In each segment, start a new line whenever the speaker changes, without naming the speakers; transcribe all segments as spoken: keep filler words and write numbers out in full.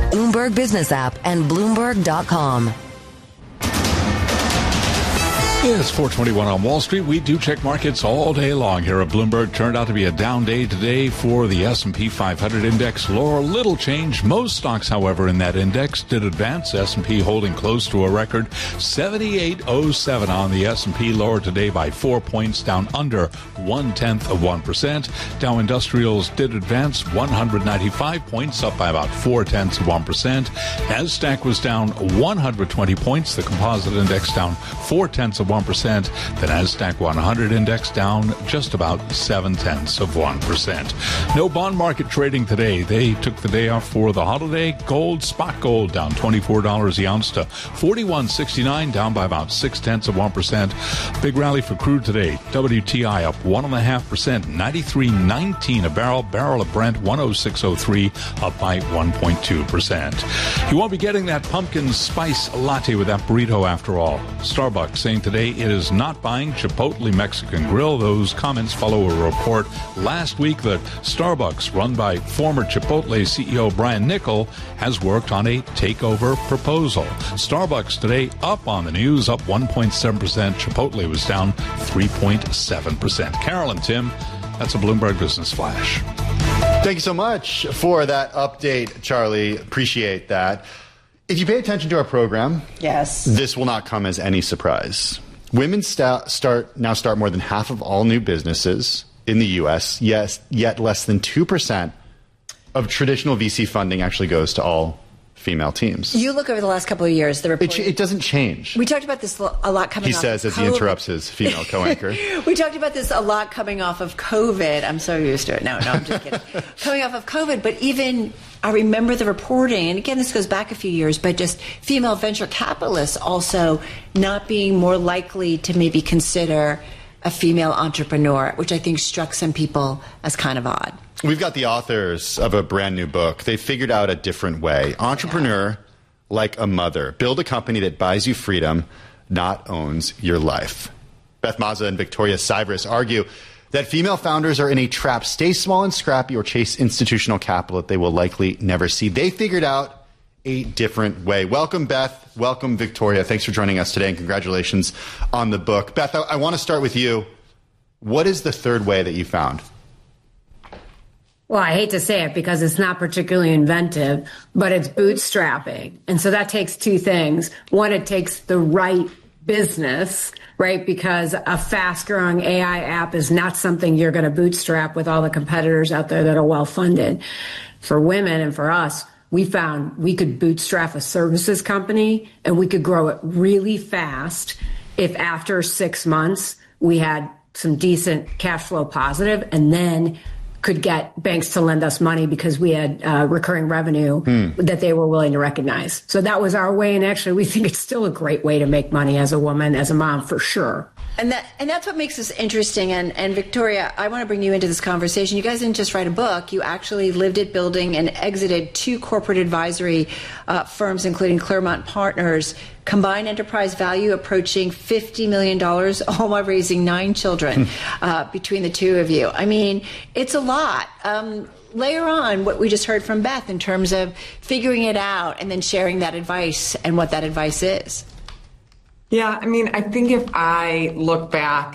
Bloomberg Business app, and Bloomberg dot com.
It's four twenty-one on Wall Street. We do check markets all day long here at Bloomberg. Turned out to be a down day today for the S and P five hundred index. Lower, little change. Most stocks, however, in that index did advance. S and P holding close to a record seventy-eight oh seven on the S and P. Lower today by four points, down under one-tenth of one percent. Dow Industrials did advance one hundred ninety-five points, up by about four-tenths of one percent. NASDAQ was down one hundred twenty points. The composite index down four-tenths of one percent. The NASDAQ one hundred index down just about seven-tenths of one percent. No bond market trading today. They took the day off for the holiday. Gold, spot gold, down twenty-four dollars the ounce to forty-one sixty-nine, down by about six-tenths of one percent. Big rally for crude today. W T I up one point five percent, ninety-three nineteen a barrel. Barrel of Brent, one oh six oh three, up by one point two percent. You won't be getting that pumpkin spice latte with that burrito after all. Starbucks saying today it is not buying Chipotle Mexican Grill. Those comments follow a report last week that Starbucks, run by former Chipotle C E O Brian Niccol, has worked on a takeover proposal. Starbucks today up on the news, up one point seven percent. Chipotle was down three point seven percent. Carol and Tim, that's a Bloomberg Business Flash.
Thank you so much for that update, Charlie. Appreciate that. If you pay attention to our program,
yes,
this will not come as any surprise. Women st- start now start more than half of all new businesses in the U S. Yes, yet less than two percent of traditional V C funding actually goes to all female teams.
You look over the last couple of years, the report.
It, it doesn't change.
We talked about this a lot coming
he
off
says
of
as he interrupts his female co-anchor.
We talked about this a lot coming off of COVID. I'm so used to it. No, no, I'm just kidding. Coming off of COVID, but even I remember the reporting, and again, this goes back a few years, but just female venture capitalists also not being more likely to maybe consider a female entrepreneur, which I think struck some people as kind of odd.
We've got the authors of a brand new book. They figured out a different way. Entrepreneur, like a mother. Build a company that buys you freedom, not owns your life. Beth Mazza and Victoria Sivers argue that female founders are in a trap. Stay small and scrappy or chase institutional capital that they will likely never see. They figured out a different way. Welcome, Beth. Welcome, Victoria. Thanks for joining us today, and congratulations on the book. Beth, I, I want to start with you. What is the third way that you found?
Well, I hate to say it because it's not particularly inventive, but it's bootstrapping. And so that takes two things. One, it takes the right business, right? Because a fast-growing A I app is not something you're going to bootstrap with all the competitors out there that are well-funded. For women and for us, we found we could bootstrap a services company and we could grow it really fast if after six months we had some decent cash flow positive and then could get banks to lend us money because we had uh, recurring revenue mm. that they were willing to recognize. So that was our way. And actually, we think it's still a great way to make money as a woman, as a mom, for sure.
And that and that's what makes this interesting. And, and Victoria, I want to bring you into this conversation. You guys didn't just write a book. You actually lived it, building and exited two corporate advisory uh, firms, including Claremont Partners. Combined enterprise value approaching fifty million dollars, all while raising nine children uh, between the two of you. I mean, it's a lot. Um, layer on what we just heard from Beth in terms of figuring it out and then sharing that advice and what that advice is.
Yeah, I mean, I think if I look back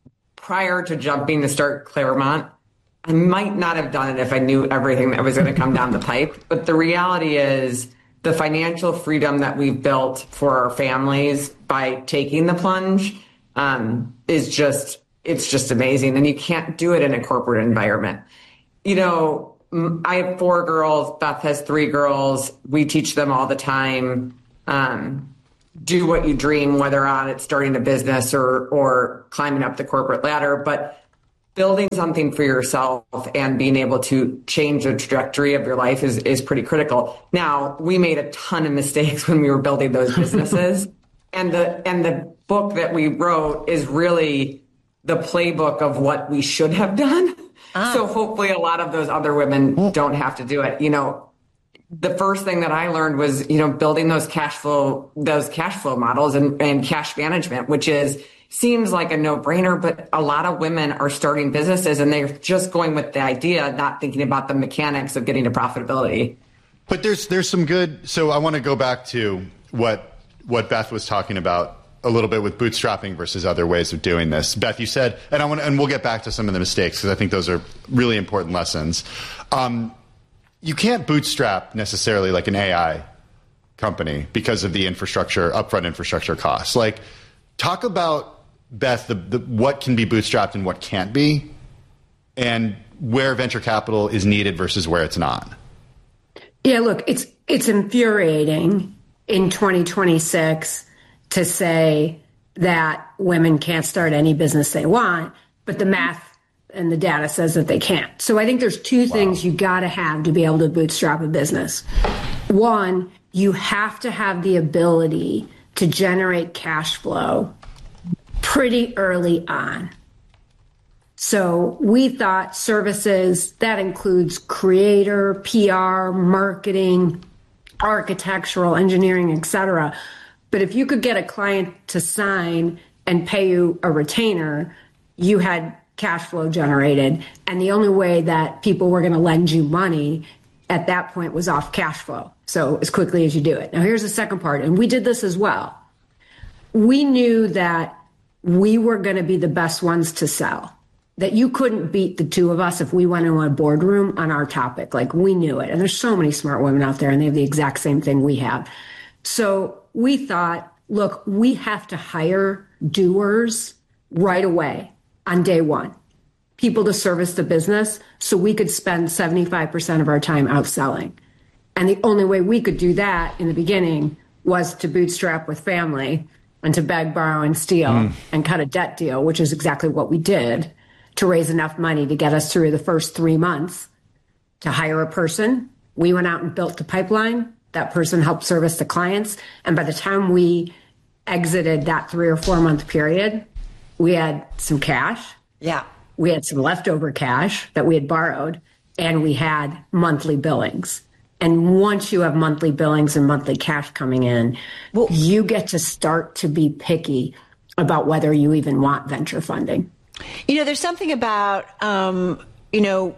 prior to jumping to start Claremont, I might not have done it if I knew everything that was going to come down the pipe. But the reality is the financial freedom that we've built for our families by taking the plunge um, is just, it's just amazing. And you can't do it in a corporate environment. You know, I have four girls. Beth has three girls. We teach them all the time. Um, do what you dream, whether on it's starting a business or or climbing up the corporate ladder, but building something for yourself and being able to change the trajectory of your life is, is pretty critical. Now, we made a ton of mistakes when we were building those businesses. and the and the book that we wrote is really the playbook of what we should have done. Ah. So hopefully a lot of those other women don't have to do it. You know, the first thing that I learned was, you know, building those cash flow, those cash flow models and, and cash management, which is seems like a no-brainer, but a lot of women are starting businesses and they're just going with the idea, not thinking about the mechanics of getting to profitability.
But there's there's some good. So I want to go back to what what Beth was talking about a little bit with bootstrapping versus other ways of doing this. Beth, you said, and I want, and we'll get back to some of the mistakes because I think those are really important lessons. Um, you can't bootstrap necessarily like an A I company because of the infrastructure, upfront infrastructure costs. Like, talk about, Beth, the, the what can be bootstrapped and what can't be, and where venture capital is needed versus where it's not.
Yeah, look, it's it's infuriating in twenty twenty-six to say that women can't start any business they want, but the math and the data says that they can't. So I think there's two wow. things you got to have to be able to bootstrap a business. One, you have to have the ability to generate cash flow pretty early on. So we thought services, that includes creator, P R, marketing, architectural, engineering, et cetera. But if you could get a client to sign and pay you a retainer, you had cash flow generated. And the only way that people were going to lend you money at that point was off cash flow. So as quickly as you do it. Now, here's the second part. And we did this as well. We knew that we were going to be the best ones to sell, that you couldn't beat the two of us if we went into a boardroom on our topic. Like, we knew it. And there's so many smart women out there and they have the exact same thing we have. So we thought, look, we have to hire doers right away on day one, people to service the business so we could spend seventy-five percent of our time out selling. And the only way we could do that in the beginning was to bootstrap with family and to beg, borrow, and steal mm. and cut a debt deal, which is exactly what we did, to raise enough money to get us through the first three months to hire a person. We went out and built the pipeline. That person helped service the clients. And by the time we exited that three or four month period, we had some cash.
Yeah.
We had some leftover cash that we had borrowed, and we had monthly billings. And once you have monthly billings and monthly cash coming in, well, you get to start to be picky about whether you even want venture funding.
You know, there's something about, um, you know,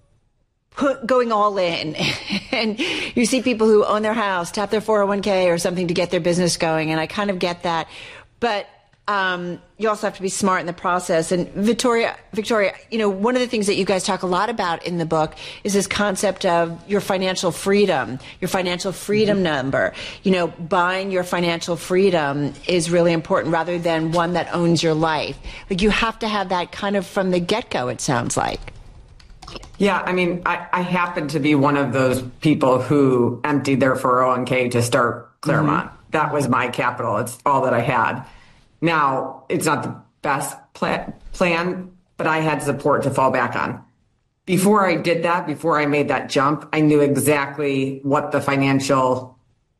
put, going all in. And you see people who own their house, tap their four oh one k or something to get their business going. And I kind of get that. But um, you also have to be smart in the process. And Victoria, Victoria, you know, one of the things that you guys talk a lot about in the book is this concept of your financial freedom, your financial freedom mm-hmm. number. You know, buying your financial freedom is really important rather than one that owns your life. Like, you have to have that kind of from the get-go, it sounds like.
Yeah, I mean, I, I happen to be one of those people who emptied their four oh one k to start Claremont. Mm-hmm. That was my capital. It's all that I had. Now, it's not the best pla- plan, but I had support to fall back on. Before I did that, before I made that jump, I knew exactly what the financial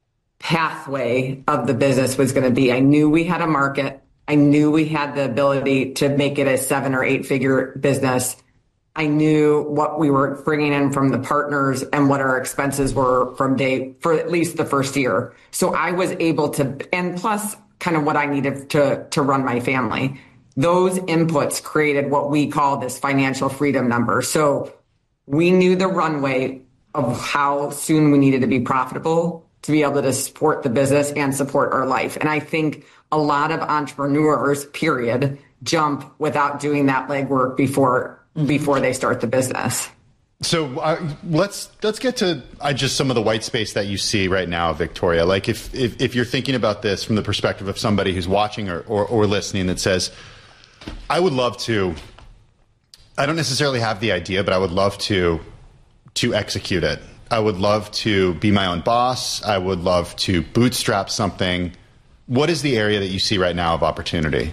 pathway of the business was going to be. I knew we had a market. I knew we had the ability to make it a seven or eight figure business. I knew what we were bringing in from the partners and what our expenses were from day, for at least the first year. So I was able to, and plus, kind of what I needed to, to run my family. Those inputs created what we call this financial freedom number. So we knew the runway of how soon we needed to be profitable to be able to support the business and support our life. And I think a lot of entrepreneurs, period, jump without doing that legwork before, mm-hmm. before they start the business.
So uh, let's let's get to uh, just some of the white space that you see right now, Victoria. Like, if, if, if you're thinking about this from the perspective of somebody who's watching or, or, or listening that says, I would love to, I don't necessarily have the idea, but I would love to to execute it. I would love to be my own boss. I would love to bootstrap something. What is the area that you see right now of opportunity?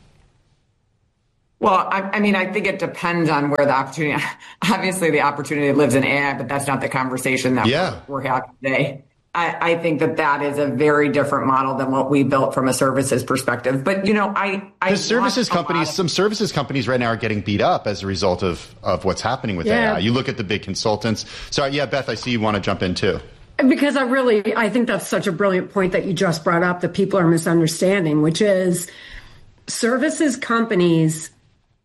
Well, I, I mean, I think it depends on where the opportunity, obviously the opportunity lives in A I, but that's not the conversation that yeah. we're, we're having today. I, I think that that is a very different model than what we built from a services perspective. But, you know, I, I,
the services companies, of- some services companies right now are getting beat up as a result of, of what's happening with yeah. A I. You look at the big consultants. So yeah, Beth, I see you want to jump in too.
Because I really, I think that's such a brilliant point that you just brought up that people are misunderstanding, which is services companies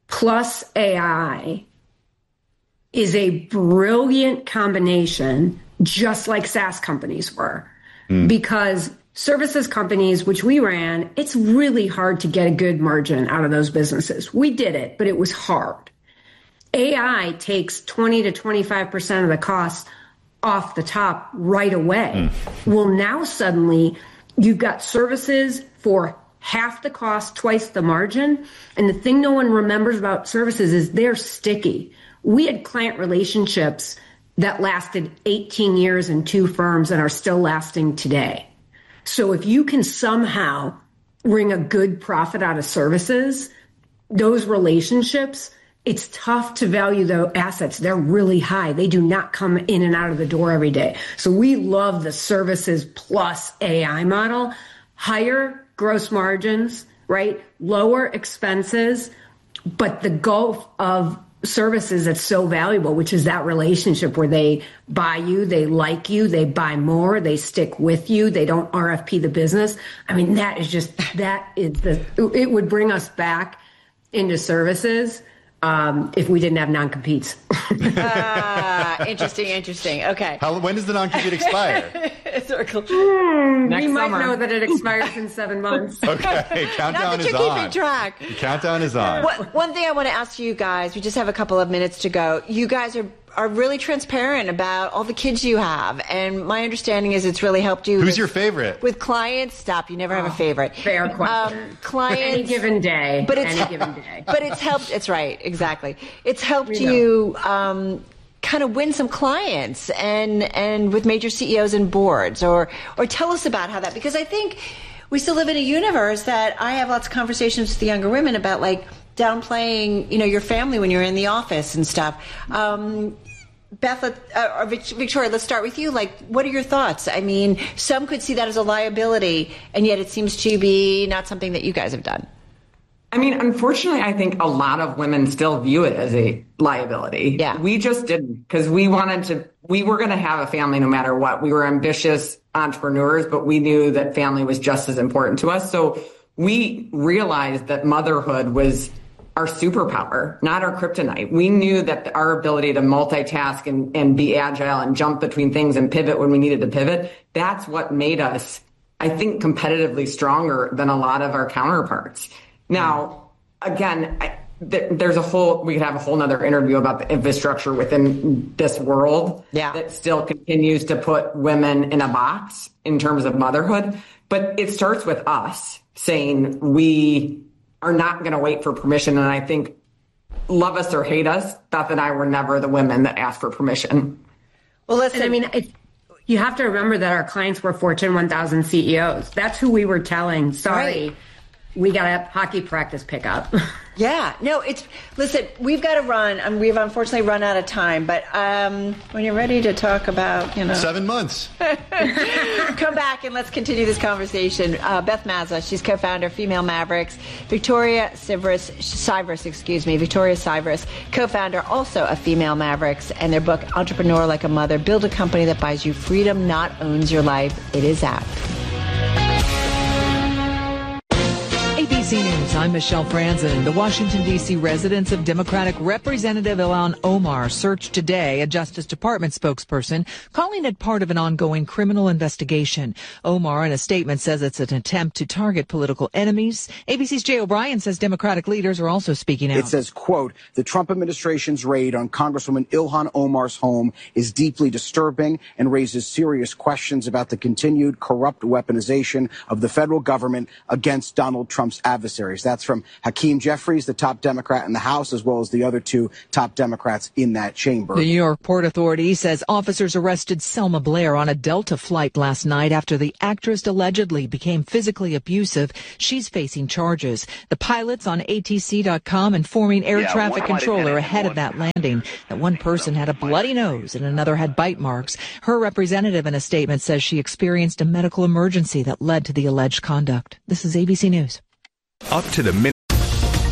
plus A I is a brilliant combination just like SaaS companies were. Mm. Because services companies, which we ran, it's really hard to get a good margin out of those businesses. We did it, but it was hard. A I takes twenty to twenty-five percent of the cost off the top right away. Mm. Well, now suddenly you've got services for half the cost, twice the margin. And the thing no one remembers about services is they're sticky. We had client relationships that lasted eighteen years in two firms and are still lasting today. So if you can somehow wring a good profit out of services, those relationships, it's tough to value the assets. They're really high. They do not come in and out of the door every day. So we love the services plus A I model. Higher gross margins, right? Lower expenses, but the gulf of services that's so valuable, which is that relationship where they buy you, they like you, they buy more, they stick with you, they don't R F P the business. I mean, that is just, that is the, it would bring us back into services um, if we didn't have non-competes.
Ah, interesting, interesting. Okay.
How, when does the non-compete expire?
mm,
Next
we might
summer.
know that it expires in seven months.
Okay, countdown is on.
Keeping track.
The countdown is on.
One, one thing I want to ask you guys, we just have a couple of minutes to go. You guys are are really transparent about all the kids you have, and my understanding is it's really helped you.
Who's
with,
your favorite?
With clients? Stop, you never have a favorite.
Fair question.
Um, clients,
any given day.
but it's
any given day.
But it's helped. It's right, exactly. It's helped
We know.
you. Um, kind of win some clients and and with major C E Os and boards, or or tell us about how that, because I think we still live in a universe that I have lots of conversations with the younger women about, like downplaying, you know, your family when you're in the office and stuff. Um, Beth, uh, or Victoria, let's start with you. Like, what are your thoughts? I mean, some could see that as a liability, and yet it seems to be not something that you guys have done.
I mean, unfortunately, I think a lot of women still view it as a liability.
Yeah.
We just didn't, because we wanted to, we were going to have a family no matter what. We were ambitious entrepreneurs, but we knew that family was just as important to us. So we realized that motherhood was our superpower, not our kryptonite. We knew that our ability to multitask and, and be agile and jump between things and pivot when we needed to pivot, that's what made us, I think, competitively stronger than a lot of our counterparts. Now, again, I, th- there's a whole, we could have a whole nother interview about the infrastructure within this world
yeah.
that still continues to put women in a box in terms of motherhood. But it starts with us saying we are not going to wait for permission. And I think, love us or hate us, Beth and I were never the women that asked for permission.
Well, listen, I mean, it, you have to remember that our clients were Fortune one thousand C E Os. That's who we were telling, sorry. Right. We got a hockey practice pickup.
Yeah, no, it's, listen, we've got to run. Um, we've unfortunately run out of time, but um, when you're ready to talk about, you know.
Seven months.
Come back and let's continue this conversation. Uh, Beth Mazza, she's co-founder of Female Mavericks. Victoria Sivers, Sivers, excuse me, Victoria Sivers, co-founder also of Female Mavericks, and their book, Entrepreneur Like a Mother, Build a Company That Buys You Freedom, Not Owns Your Life. It is out.
A B C News, I'm Michelle Franzen. The Washington, D C residence of Democratic Representative Ilhan Omar searched today, a Justice Department spokesperson, calling it part of an ongoing criminal investigation. Omar, in a statement, says it's an attempt to target political enemies. A B C's Jay O'Brien says Democratic leaders are also speaking out.
It says, quote, the Trump administration's raid on Congresswoman Ilhan Omar's home is deeply disturbing and raises serious questions about the continued corrupt weaponization of the federal government against Donald Trump's adversaries. That's from Hakeem Jeffries, the top Democrat in the House, as well as the other two top Democrats in that chamber.
The New York Port Authority says officers arrested Selma Blair on a Delta flight last night after the actress allegedly became physically abusive. She's facing charges. The pilots on A T C dot com informing air
yeah,
traffic controller ahead of that landing that one person had a bloody nose and another had bite marks. Her representative in a statement says she experienced a medical emergency that led to the alleged conduct. This is A B C News.
Up to the minute.